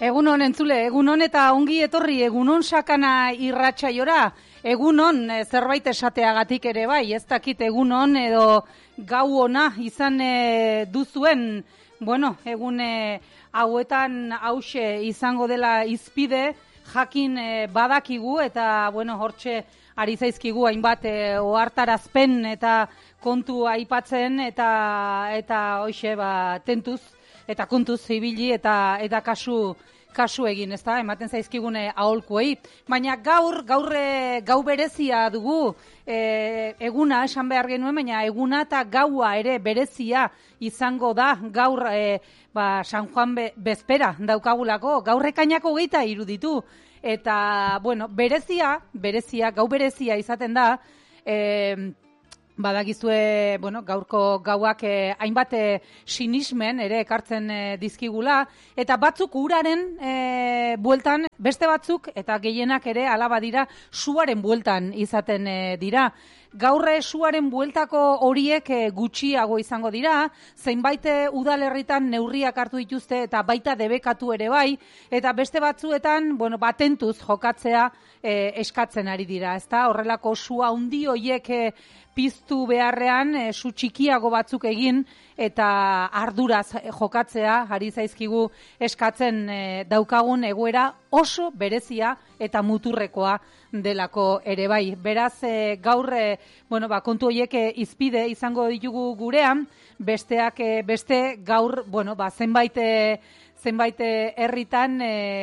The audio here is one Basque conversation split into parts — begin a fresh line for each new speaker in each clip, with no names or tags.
Egunon entzule, egunon eta ongi etorri, egunon sakana irratsaiora, egunon zerbait esateagatik ere bai, ez dakit egunon edo gau ona izan duzuen, bueno, egun hauetan hause izango dela izpide, jakin badakigu eta, bueno, hortxe ari zaizkigu hainbat ohartarazpen eta kontu aipatzen eta hoxe tentuz eta kontuz ibili eta kasu egin, ezta? Ematen zaizkigune aholkuei, baina gau berezia dugu, eguna esan behar genuen, baina eguna eta gaua ere berezia izango da gaur San Juan bezpera daukagulako, gaur ekainako 23 ditu, eta, bueno, gau berezia izaten da, badakizue, bueno, gaurko gauak hainbat sinismen ere ekartzen dizkigula, eta batzuk uraren bueltan, beste batzuk, eta gehienak ere alaba dira, suaren bueltan izaten dira. Gaur suaren bueltako horiek gutxiago izango dira, zeinbait udalerritan neurriak hartu dituzte eta baita debekatu ere bai, eta beste batzuetan, bueno, batentuz jokatzea eskatzen ari dira, ezta? Horrelako sua handi horiek piztu beharrean, su txikiago batzuk egin eta arduraz jokatzea ari zaizkigu eskatzen daukagun egoera oso berezia eta muturrekoa delako ere bai. Beraz, gaur, bueno, kontu horiek izpide izango ditugu gurean, besteak beste gaur, bueno, zenbait herritan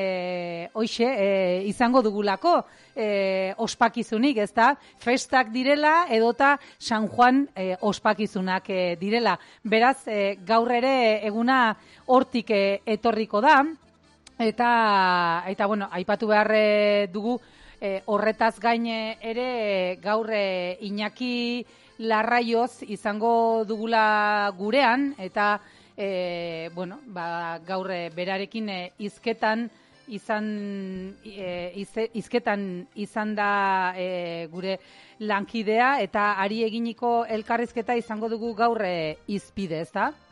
izango dugulako ospakizunik, ezta? Festak direla edota San Juan ospakizunak direla. Beraz, gaur ere eguna hortik etorriko da, eta bueno, aipatu behar dugu horretaz gain ere gaur Iñaki Larraioz izango dugula gurean, eta bueno, gaur berarekin hizketan izan da gure lankidea, eta ari eginiko elkarrizketa izango dugu gaur izpide, ezta?